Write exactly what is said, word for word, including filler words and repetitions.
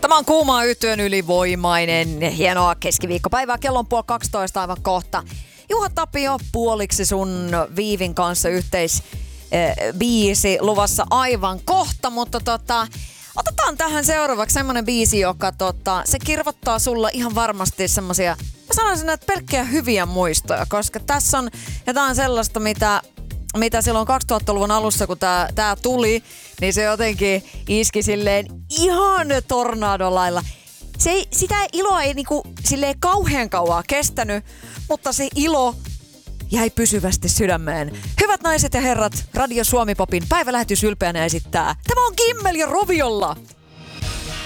Tämä on Kuumaa yhtyön ylivoimainen. Hienoa keskiviikkopäivää. Kello on puoli kaksitoista aivan kohta. Juha Tapio, puoliksi sun Viivin kanssa yhteis äh, biisi luvassa aivan kohta, mutta tota, otetaan tähän seuraavaksi semmonen biisi, joka tota, se kirvottaa sulla ihan varmasti semmosia, mä sanoisin, että pelkkiä hyviä muistoja, koska tässä on jotain sellaista, mitä mitä silloin kaksituhattaluvun alussa, kun tää, tää tuli, niin se jotenkin iski silleen ihan tornadolailla. Se ei, sitä iloa ei niinku silleen kauhean kauaa kestänyt, mutta se ilo jäi pysyvästi sydämeen. Hyvät naiset ja herrat, Radio Suomi Popin päivälähetys ylpeänä esittää. Tämä on Kimmel ja Roviolla.